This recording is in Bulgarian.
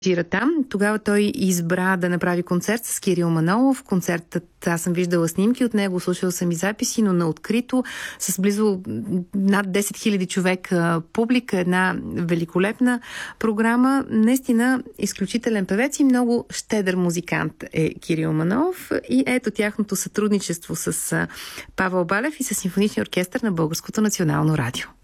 там. Тогава той избра да направи концерт с Кирил Манолов. Концертът, аз съм виждала снимки от него, слушала съм и записи, но на открито, с близо над 10 000 човека публика, една великолепна програма. Наистина изключителен певец и много щедър музикант е Кирил Манолов. И ето тяхното сътрудничество с Павел Балев и с Симфоничния оркестър на Българското национално радио.